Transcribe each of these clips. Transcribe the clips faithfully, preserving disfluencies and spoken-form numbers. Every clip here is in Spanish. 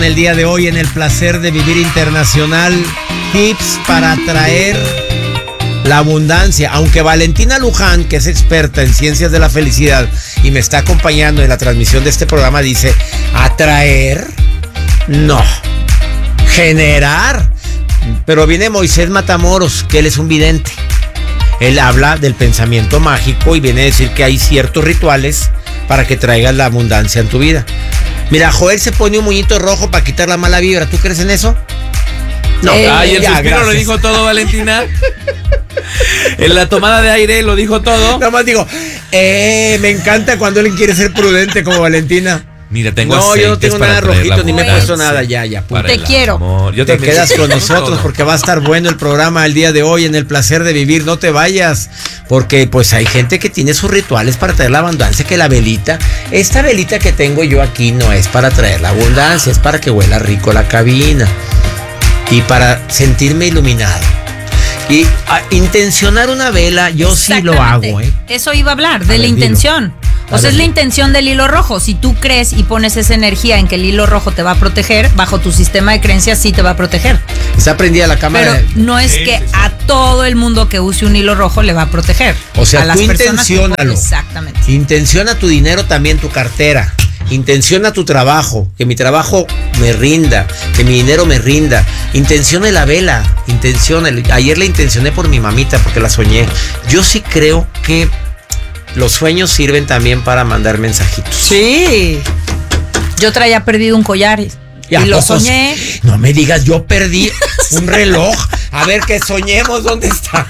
El día de hoy en el placer de vivir internacional, tips para atraer la abundancia. Aunque Valentina Luján, que es experta en ciencias de la felicidad y me está acompañando en la transmisión de este programa, dice atraer, no, generar. Pero viene Moisés Matamoros, que él es un vidente. Él habla del pensamiento mágico y viene a decir que hay ciertos rituales para que traigas la abundancia en tu vida. Mira, Joel se pone un moñito rojo para quitar la mala vibra. ¿Tú crees en eso? No. Eh, Ay, el ya, suspiro gracias. Lo dijo todo, Valentina. En la tomada de aire lo dijo todo. Nada más digo, eh, me encanta cuando él quiere ser prudente como Valentina. Mira, tengo No, yo no tengo nada rojito, ni me he puesto nada, ya, ya. Te quiero. Yo te quedas con nosotros porque va a estar bueno el programa el día de hoy en el placer de vivir. No te vayas, porque pues hay gente que tiene sus rituales para traer la abundancia, que la velita, esta velita que tengo yo aquí no es para traer la abundancia, es para que huela rico la cabina y para sentirme iluminado. Y a, intencionar una vela, yo sí lo hago, ¿eh? Eso iba a hablar, de a la ver, intención. Dilo. O sea, es la intención del hilo rojo. Si tú crees y pones esa energía en que el hilo rojo te va a proteger, bajo tu sistema de creencias sí te va a proteger. Está prendida la cámara. Pero no es sí, que sí, sí. a todo el mundo que use un hilo rojo le va a proteger. O sea, a las tú intenciónalo. Exactamente. Intenciona tu dinero, también tu cartera. Intenciona tu trabajo, que mi trabajo me rinda, que mi dinero me rinda. Intencione la vela, intencione. Ayer la intencioné por mi mamita porque la soñé. Yo sí creo que los sueños sirven también para mandar mensajitos. Sí. Yo traía perdido un collar y, y lo soñé. No me digas, yo perdí un reloj. A ver, que soñemos, ¿dónde está?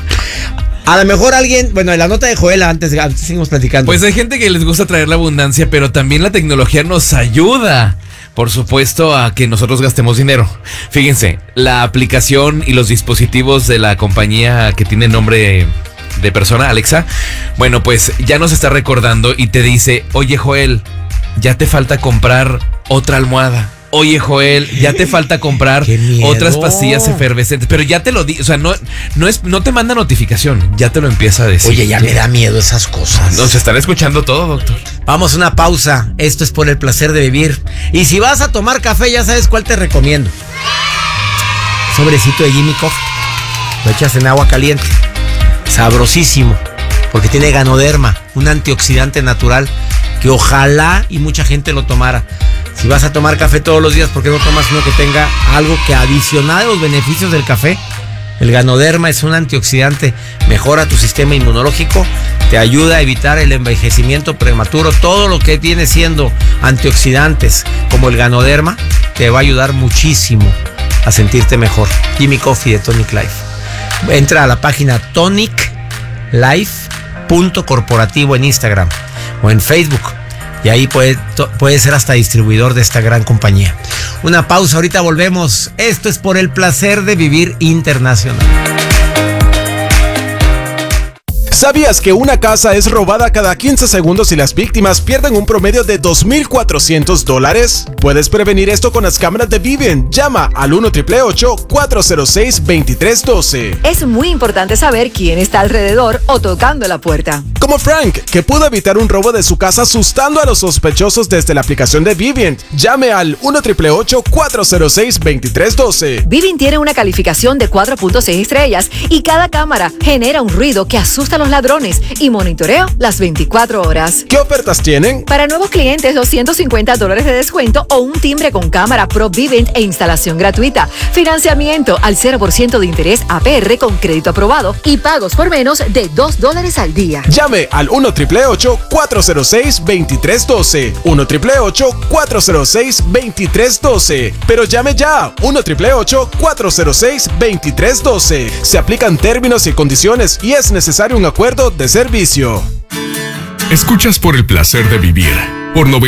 A lo mejor alguien, bueno, en la nota de Joel, antes, antes seguimos platicando. Pues hay gente que les gusta traer la abundancia, pero también la tecnología nos ayuda, por supuesto, a que nosotros gastemos dinero. Fíjense, la aplicación y los dispositivos de la compañía que tiene nombre de persona, Alexa, bueno, pues ya nos está recordando y te dice, oye Joel, ya te falta comprar otra almohada. Oye Joel, ya te falta comprar otras pastillas efervescentes, pero ya te lo di, o sea, no, no es, no te manda notificación, ya te lo empieza a decir. Oye, ya me da miedo esas cosas. Nos estará escuchando todo, doctor. Vamos a una pausa. Esto es por el placer de vivir. Y si vas a tomar café, ya sabes cuál te recomiendo. Sobrecito de Jimmy Coffee. Lo echas en agua caliente. Sabrosísimo, porque tiene ganoderma, un antioxidante natural que ojalá y mucha gente lo tomara. Si vas a tomar café todos los días, ¿por qué no tomas uno que tenga algo que adicional a los beneficios del café? El ganoderma es un antioxidante, mejora tu sistema inmunológico, te ayuda a evitar el envejecimiento prematuro. Todo lo que viene siendo antioxidantes como el ganoderma te va a ayudar muchísimo a sentirte mejor. Jimmy Coffee de Tonic Life. Entra a la página tonic life punto corporativo en Instagram o en Facebook y ahí puede, puede ser hasta distribuidor de esta gran compañía. Una pausa, ahorita volvemos. Esto es por el placer de vivir internacional. ¿Sabías que una casa es robada cada quince segundos y las víctimas pierden un promedio de dos mil cuatrocientos dólares? Puedes prevenir esto con las cámaras de Vivint. Llama al uno ocho ocho ocho cuatro cero seis dos tres uno dos. Es muy importante saber quién está alrededor o tocando la puerta. Como Frank, que pudo evitar un robo de su casa asustando a los sospechosos desde la aplicación de Vivint. Llame al uno ocho ocho ocho cuatro cero seis dos tres uno dos. Vivint tiene una calificación de cuatro punto seis estrellas y cada cámara genera un ruido que asusta a los ladrones y monitoreo las veinticuatro horas. ¿Qué ofertas tienen? Para nuevos clientes, doscientos cincuenta dólares de descuento o un timbre con cámara Pro Vivint e instalación gratuita. Financiamiento al cero por ciento de interés A P R con crédito aprobado y pagos por menos de dos dólares al día. Llame al uno ocho ocho ocho cuatro cero seis dos tres uno dos. uno ocho ocho ocho cuatro cero seis dos tres uno dos. Pero llame ya. uno ocho ocho ocho cuatro cero seis dos tres uno dos. Se aplican términos y condiciones y es necesario un acuerdo de servicio. Escuchas por el placer de vivir por noventa